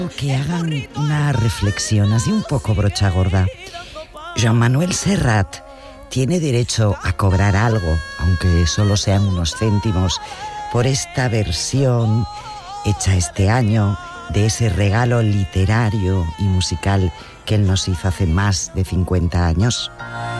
Que hagan una reflexión así un poco brocha gorda. Joan Manuel Serrat tiene derecho a cobrar algo, aunque solo sean unos céntimos, por esta versión hecha este año de ese regalo literario y musical que él nos hizo hace más de 50 años.